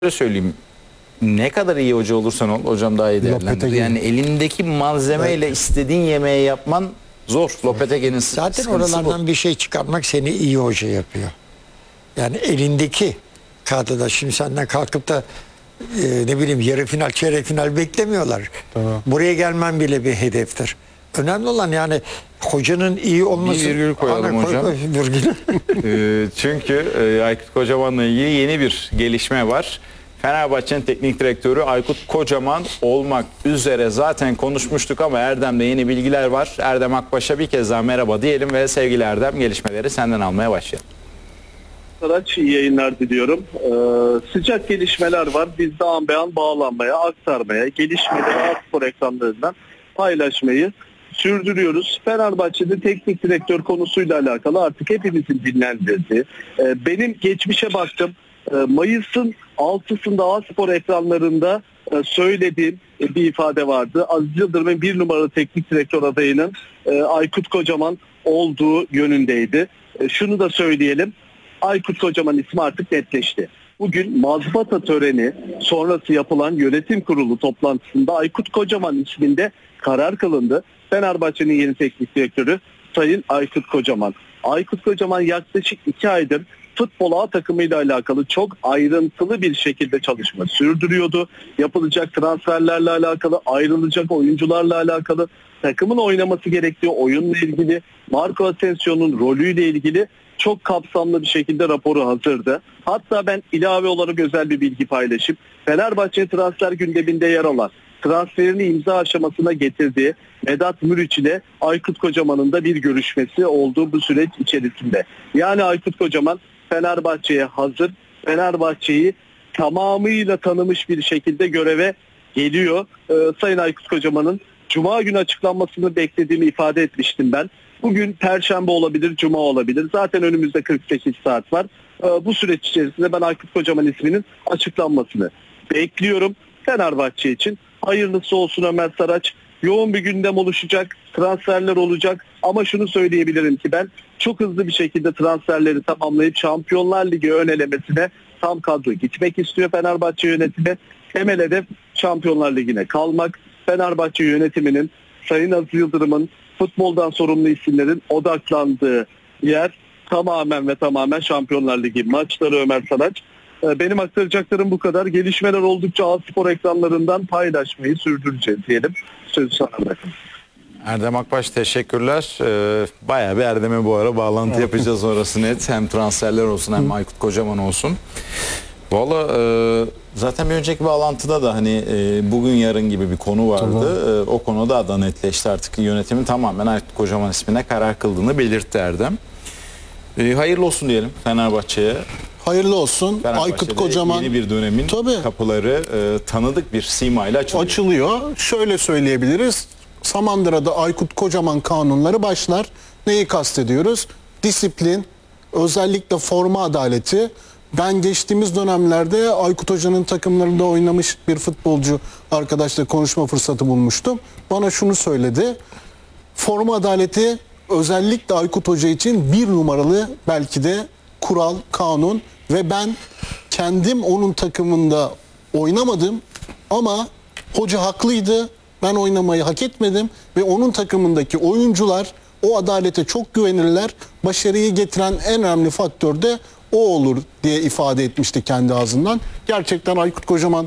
söyleyeyim. Ne kadar iyi hoca olursan ol, hocam daha iyi değerlendirir. Yani elindeki malzemeyle istediğin yemeği yapman zor. Lopetegui'nin Zaten oralardan bir şey çıkarmak seni iyi hoca yapıyor. Yani elindeki kadroda şimdi senden kalkıp da ne bileyim yarı final, çeyrek final beklemiyorlar. Tamam. Buraya gelmen bile bir hedeftir. Önemli olan yani hocanın iyi olması. Bir virgül koyalım hocam. Çünkü Aykut Kocaman'la ilgili yeni bir gelişme var. Fenerbahçe'nin teknik direktörü Aykut Kocaman olmak üzere zaten konuşmuştuk ama Erdem'de yeni bilgiler var. Erdem Akbaş'a bir kez daha merhaba diyelim ve sevgili Erdem, gelişmeleri senden almaya başlayalım. Araç iyi yayınlar diliyorum. Sıcak gelişmeler var. Biz de an be an bağlanmaya, aktarmaya, gelişmeleri spor ekranlarından paylaşmayı sürdürüyoruz. Fenerbahçe'de teknik direktör konusuyla alakalı artık hepimizin dinlendirdiği. Benim geçmişe baktım. Mayıs'ın 6'sında spor ekranlarında söylediğim bir ifade vardı. Aziz Yıldırım'ın 1 numaralı teknik direktör adayının Aykut Kocaman olduğu yönündeydi. Şunu da söyleyelim. Aykut Kocaman ismi artık netleşti. Bugün mazbata töreni sonrası yapılan yönetim kurulu toplantısında Aykut Kocaman isminde karar kılındı. Fenerbahçe'nin yeni teknik direktörü Sayın Aykut Kocaman. Aykut Kocaman yaklaşık 2 aydır futbol A takımıyla alakalı çok ayrıntılı bir şekilde çalışma sürdürüyordu. Yapılacak transferlerle alakalı, ayrılacak oyuncularla alakalı, takımın oynaması gerektiği oyunla ilgili, Marco Asensio'nun rolüyle ilgili çok kapsamlı bir şekilde raporu hazırdı. Hatta ben ilave olarak özel bir bilgi paylaşıp Fenerbahçe transfer gündeminde yer alan, transferini imza aşamasına getirdiği Vedat Muriç ile Aykut Kocaman'ın da bir görüşmesi olduğu bu süreç içerisinde. Yani Aykut Kocaman Fenerbahçe'ye hazır, Fenerbahçe'yi tamamıyla tanımış bir şekilde göreve geliyor. Sayın Aykut Kocaman'ın Cuma günü açıklanmasını beklediğimi ifade etmiştim ben. Bugün Perşembe olabilir, Cuma olabilir. Zaten önümüzde 48 saat var. Bu süreç içerisinde ben Aykut Kocaman isminin açıklanmasını bekliyorum. Fenerbahçe için hayırlısı olsun Ömer Saraç. Yoğun bir gündem oluşacak, transferler olacak ama şunu söyleyebilirim ki ben çok hızlı bir şekilde transferleri tamamlayıp Şampiyonlar Ligi ön elemesine tam kadro gitmek istiyor Fenerbahçe yönetimi. Temel hedef Şampiyonlar Ligi'ne kalmak. Fenerbahçe yönetiminin, Sayın Aziz Yıldırım'ın, futboldan sorumlu isimlerin odaklandığı yer tamamen Şampiyonlar Ligi maçları Ömer Saraç. Benim aktaracaklarım bu kadar. Gelişmeler oldukça spor ekranlarından paylaşmayı sürdüreceğiz diyelim. Sözü sana bırakın. Erdem Akbaş, teşekkürler. Bayağı bir Erdem'e bu ara bağlantı yapacağız, orası net. Hem transferler olsun hem Aykut Kocaman olsun. Valla zaten bir önceki bağlantıda da hani bugün yarın gibi bir konu vardı. O konuda da netleşti, artık yönetimin tamamen Aykut Kocaman ismine karar kıldığını belirtti Erdem. Hayırlı olsun diyelim Fenerbahçe'ye. Hayırlı olsun. Aykut Kocaman yeni bir dönemin kapıları tanıdık bir simayla açılıyor. Şöyle söyleyebiliriz. Samandıra'da Aykut Kocaman kanunları başlar. Neyi kastediyoruz? Disiplin, özellikle forma adaleti. Ben geçtiğimiz dönemlerde Aykut Hoca'nın takımlarında oynamış bir futbolcu arkadaşla konuşma fırsatı bulmuştum. Bana şunu söyledi. Forma adaleti özellikle Aykut Hoca için 1 numaralı belki de kural, kanun ve ben kendim onun takımında oynamadım ama hoca haklıydı. Ben oynamayı hak etmedim ve onun takımındaki oyuncular o adalete çok güvenirler. Başarıyı getiren en önemli faktör de o olur diye ifade etmişti kendi ağzından. Gerçekten Aykut Kocaman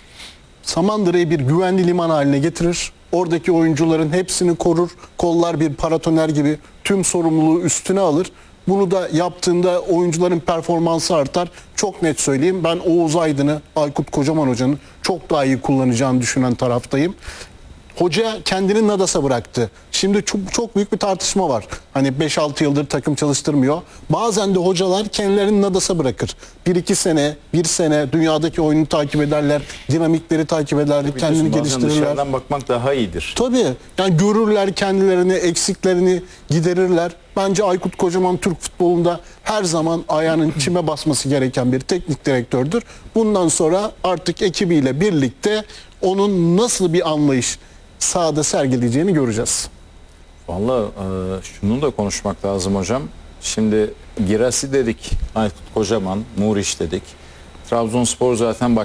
Samandıra'yı bir güvenli liman haline getirir. Oradaki oyuncuların hepsini korur. Kollar bir paratoner gibi tüm sorumluluğu üstüne alır. Bunu da yaptığında oyuncuların performansı artar. Çok net söyleyeyim. Ben Oğuz Aydın'ı, Aykut Kocaman Hoca'nın çok daha iyi kullanacağını düşünen taraftayım. Hoca kendini Nadas'a bıraktı. Şimdi çok büyük bir tartışma var. Hani 5-6 yıldır takım çalıştırmıyor. Bazen de hocalar kendilerini Nadas'a bırakır. 1-2 sene, 1 sene dünyadaki oyunu takip ederler. Dinamikleri takip ederler. Tabii kendini geliştirirler. Dışarıdan bakmak daha iyidir. Tabii. Yani görürler kendilerini, eksiklerini giderirler. Bence Aykut Kocaman Türk futbolunda her zaman ayağının çime basması gereken bir teknik direktördür. Bundan sonra artık ekibiyle birlikte onun nasıl bir anlayış sahada sergileyeceğini göreceğiz. Vallahi şunu da konuşmak lazım hocam. Şimdi Girassi dedik, Aykut Kocaman, Muriç dedik. Trabzonspor zaten